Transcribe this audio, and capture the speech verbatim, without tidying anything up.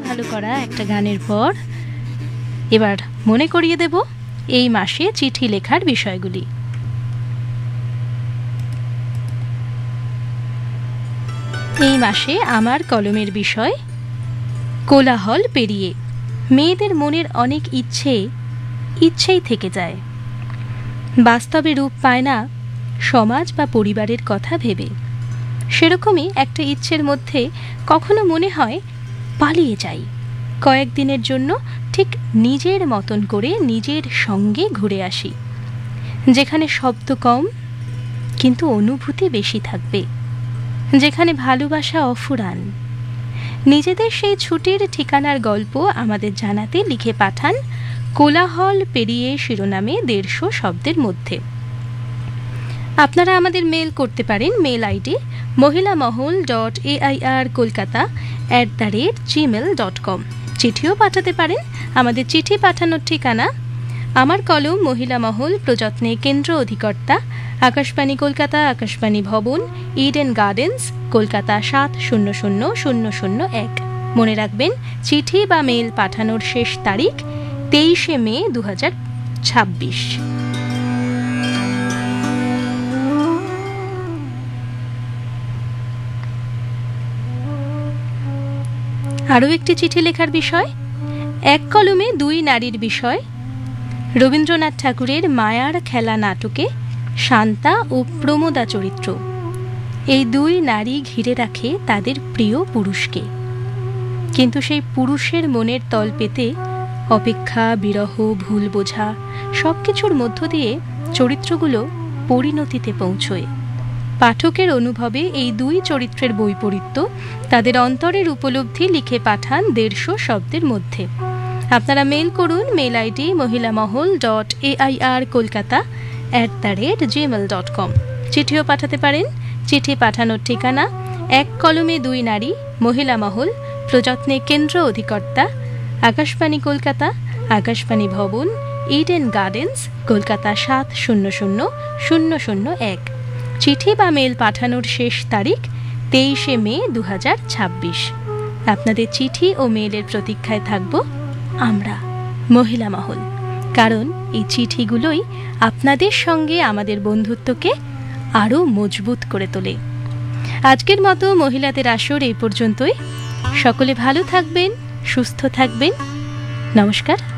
ভালো করা একটা গানের পর এবার মনে করিয়ে দেব এই মাসে চিঠি লেখার বিষয়গুলি। এই মাসে আমার কলমের বিষয় কোলাহল পেরিয়ে। মেয়েদের মনের অনেক ইচ্ছে ইচ্ছেই থেকে যায়, বাস্তবে রূপ পায় না সমাজ বা পরিবারের কথা ভেবে। সেরকমই একটা ইচ্ছের মধ্যে কখনো মনে হয় পালিয়ে যাই কয়েকদিনের জন্য, ঠিক নিজের মতন করে নিজের সঙ্গে ঘুরে আসি, যেখানে শব্দ কম কিন্তু অনুভূতি বেশি থাকবে, যেখানে ভালোবাসা অফুরান। নিজেদের সেই ছুটির ঠিকানার গল্প আমাদের জানাতে লিখে পাঠান কোলাহল পেরিয়ে শিরোনামে দেড়শো শব্দের মধ্যে। আপনারা আমাদের মেল করতে পারেন মেল আইডি মহিলা মহল dot AIR Kolkata at the rate Gmail dot com. চিঠিও পাঠাতে পারেন। আমাদের চিঠি পাঠানোর ঠিকানা আমার কলম মহিলা মহল, প্রযত্নে কেন্দ্র অধিকর্তা, আকাশবাণী কলকাতা, আকাশবাণী ভবন, ইডেন গার্ডেন্স, কলকাতা সাত শূন্য শূন্য শূন্য শূন্য এক। মনে রাখবেন, চিঠি বা মেল পাঠানোর শেষ তারিখ তেইশে মে দু হাজার ছাব্বিশ। আরও একটি চিঠি লেখার বিষয় এক কলমে দুই নারীর বিষয়। রবীন্দ্রনাথ ঠাকুরের মায়ার খেলা নাটকে শান্তা ও প্রমোদা চরিত্র। এই দুই নারী ঘিরে রাখে তাদের প্রিয় পুরুষকে, কিন্তু সেই পুরুষের মনের তল পেতে অপেক্ষা, বিরহ, ভুল বোঝা সব কিছুর মধ্য দিয়ে চরিত্রগুলো পরিণতিতে পৌঁছয়। পাঠকের অনুভবে এই দুই চরিত্রের বৈপরীত্য, তাদের অন্তরের উপলব্ধি লিখে পাঠান দেড়শো শব্দের মধ্যে। আপনারা মেল করুন মেল আইডি মহিলা মহল dot AIR Kolkata at the rate Gmail dot com. চিঠিও পাঠাতে পারেন। চিঠি পাঠানোর ঠিকানা এক কলমে দুই নারী, মহিলা মহল, প্রযত্নে কেন্দ্র অধিকর্তা, আকাশবাণী কলকাতা, আকাশবাণী ভবন, ইডেন গার্ডেন্স, কলকাতা সাত শূন্য শূন্য শূন্য শূন্য এক। চিঠি বা মেল পাঠানোর শেষ তারিখ তেইশে মে দু হাজার ছাব্বিশ। আপনাদের চিঠি ও মেলের প্রতীক্ষায় থাকব আমরা মহিলা মহল, কারণ এই চিঠিগুলোই আপনাদের সঙ্গে আমাদের বন্ধুত্বকে আরও মজবুত করে তোলে। আজকের মতো মহিলাদের আসর এই পর্যন্তই। সকলে ভালো থাকবেন, সুস্থ থাকবেন। নমস্কার।